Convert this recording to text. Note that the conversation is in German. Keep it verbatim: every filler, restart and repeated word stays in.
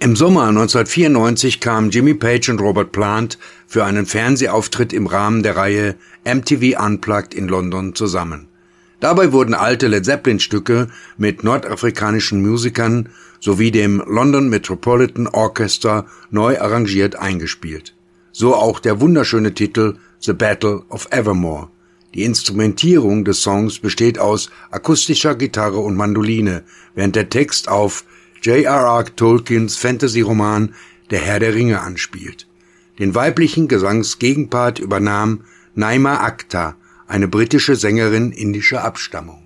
Im Sommer neunzehnhundertvierundneunzig kamen Jimmy Page und Robert Plant für einen Fernsehauftritt im Rahmen der Reihe M T V Unplugged in London zusammen. Dabei wurden alte Led Zeppelin-Stücke mit nordafrikanischen Musikern sowie dem London Metropolitan Orchestra neu arrangiert eingespielt. So auch der wunderschöne Titel The Battle of Evermore. Die Instrumentierung des Songs besteht aus akustischer Gitarre und Mandoline, während der Text auf J R R Tolkiens Fantasy-Roman Der Herr der Ringe anspielt. Den weiblichen Gesangsgegenpart übernahm Naima Akhtar, eine britische Sängerin indischer Abstammung.